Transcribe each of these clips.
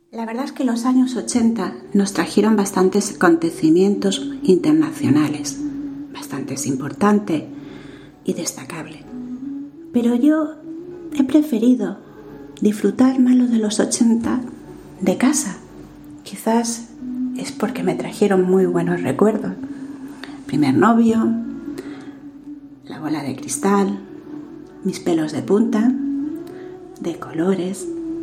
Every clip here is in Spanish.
La verdad es que los años 80 nos trajeron bastantes acontecimientos internacionales, bastantes importantes y destacables. Pero yo he preferido disfrutar más los de los 80 de casa. Quizás es porque me trajeron muy buenos recuerdos. Primer novio, la bola de cristal, mis pelos de punta, de colores,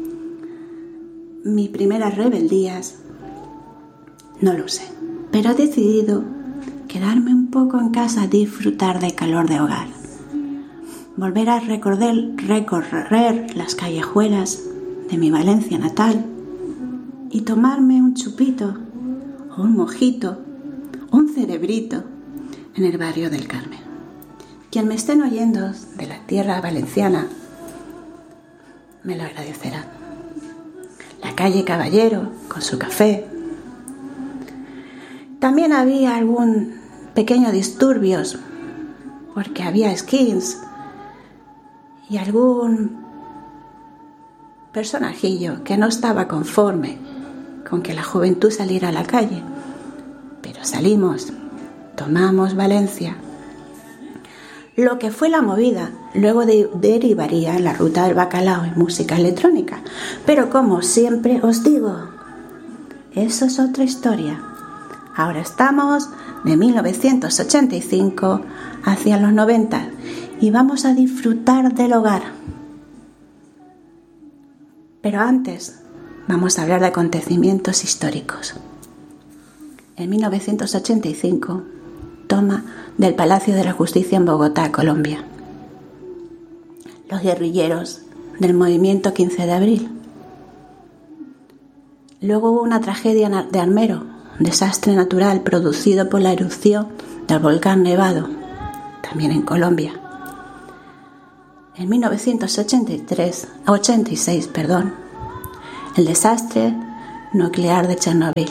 mis primeras rebeldías, no lo sé. Pero he decidido quedarme un poco en casa a disfrutar del calor de hogar. Volver a recorrer las callejuelas de mi Valencia natal y tomarme un chupito o un mojito o un cerebrito en el barrio del Carmen. Quien me estén oyendo de la tierra valenciana me lo agradecerá. La calle Caballero con su café. También había algún pequeño disturbios porque había skins y algún personajillo que no estaba conforme con que la juventud saliera a la calle. Pero salimos, tomamos Valencia. Lo que fue la movida luego derivaría en la ruta del bacalao y música electrónica. Pero como siempre os digo, eso es otra historia. Ahora estamos de 1985 hacia los 90 y vamos a disfrutar del hogar. Pero antes vamos a hablar de acontecimientos históricos. En 1985, toma del Palacio de la Justicia en Bogotá, Colombia. Los guerrilleros del movimiento 15 de abril. Luego hubo una tragedia de Armero, un desastre natural producido por la erupción del volcán Nevado, también en Colombia. En 1986, el desastre nuclear de Chernobyl,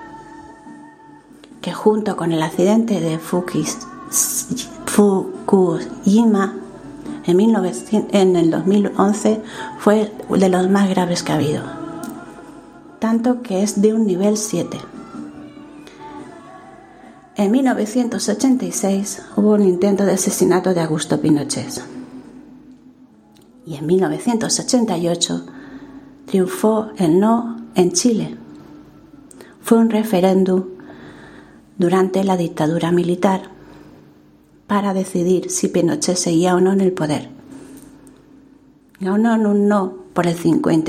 que junto con el accidente de Fukushima en el 2011 fue de los más graves que ha habido, tanto que es de un nivel 7. En 1986 hubo un intento de asesinato de Augusto Pinochet y en 1988 triunfó el no en Chile. Fue un referéndum durante la dictadura militar para decidir si Pinochet seguía o no en el poder. Ganó un no por el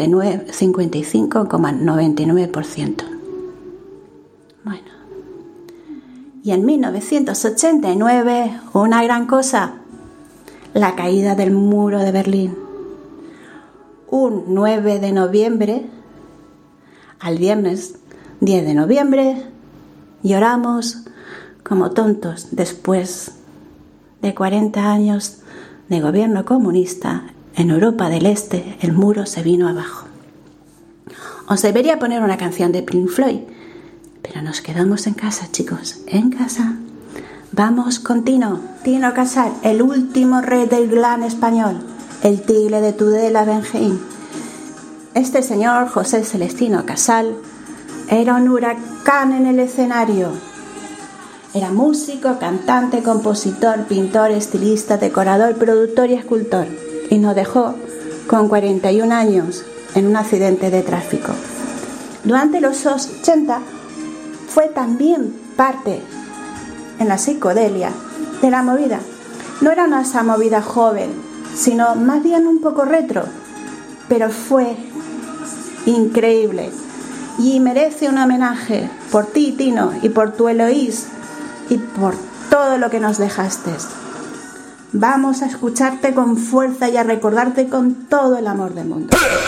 55,99%. Bueno, y en 1989 una gran cosa, la caída del muro de Berlín. Un 9 de noviembre, al viernes 10 de noviembre, lloramos como tontos después de 40 años de gobierno comunista. En Europa del Este el muro se vino abajo. Os debería poner una canción de Pink Floyd, pero nos quedamos en casa, chicos, en casa. Vamos con Tino Casal, el último rey del glam español, el tigre de Tudela, Benjaín. Este señor, José Celestino Casal, era un huracán en el escenario. Era músico, cantante, compositor, pintor, estilista, decorador, productor y escultor. Y nos dejó con 41 años en un accidente de tráfico. Durante los 80 fue también parte en la psicodelia de la movida. No era esa movida joven, sino más bien un poco retro, pero fue increíble y merece un homenaje por ti, Tino, y por tu Eloís y por todo lo que nos dejaste. Vamos a escucharte con fuerza y a recordarte con todo el amor del mundo.